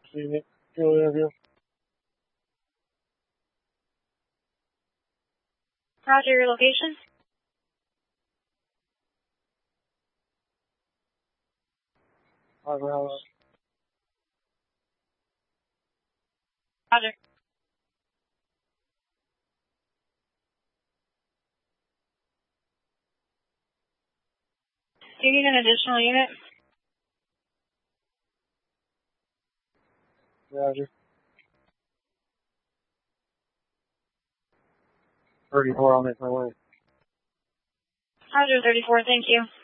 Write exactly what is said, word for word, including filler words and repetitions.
unit, field interview. Roger, your location? Roger, Roger. Roger. Do you need an additional unit? Roger. thirty-four, I'll make my way. Roger, thirty-four, thank you.